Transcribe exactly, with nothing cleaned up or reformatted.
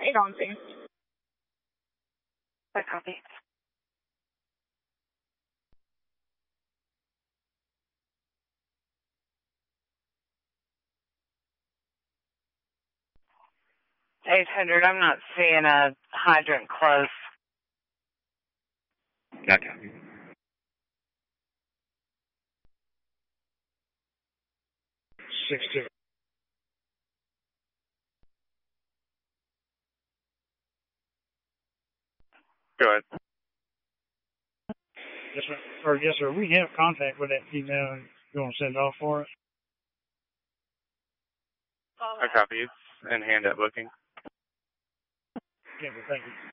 you going to? I copy. eight hundred, I'm not seeing a hydrant close. I copy. Six two. Go ahead. Yes, sir. Or yes, sir. We have contact with that female. You want to send it off for us? I copy. It's in hand at booking. Yeah, well, thank you.